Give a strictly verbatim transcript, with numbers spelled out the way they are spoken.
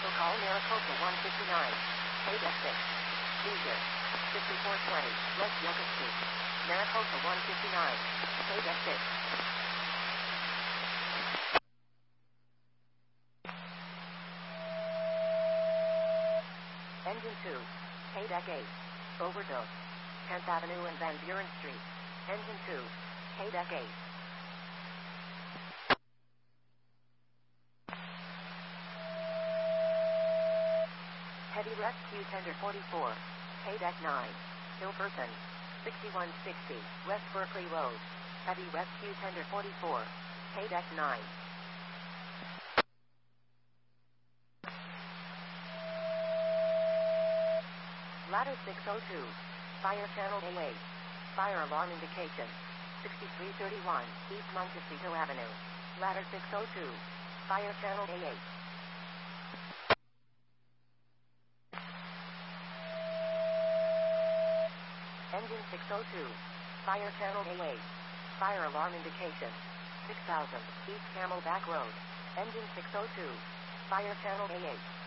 So call Maricopa one fifty-nine. Paid at six. Leisure. fifty-four twenty. West Yucca Street. Maricopa one fifty-nine. Paid at six. Engine two. Paid at eight. Overdose. tenth Avenue and Van Buren Street. Engine two. Paid at eight. Heavy Rescue Tender forty-four. Paid at nine. Hilferson. sixty-one sixty. West Berkeley Road. Heavy Rescue Tender forty-four. Paid at nine. Ladder six oh two. Fire Channel A eight. Fire alarm indication. sixty-three thirty-one. East Montecito Avenue. Ladder six oh two. Fire Channel A eight. Engine six oh two. Fire Channel A eight. Fire alarm indication. six thousand. East Camelback Road. Engine six oh two. Fire Channel A eight.